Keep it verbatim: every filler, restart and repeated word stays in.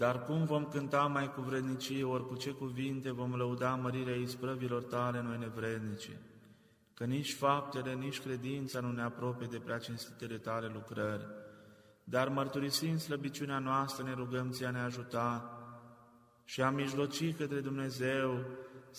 Dar cum vom cânta mai cu vrednicie, ori cu ce cuvinte vom lăuda mărirea isprăvilor Tale noi nevrednici? Că nici faptele, nici credința nu ne apropie de prea cinstitele Tale lucrări, dar mărturisind slăbiciunea noastră ne rugăm Ție a ne ajuta și a mijloci către Dumnezeu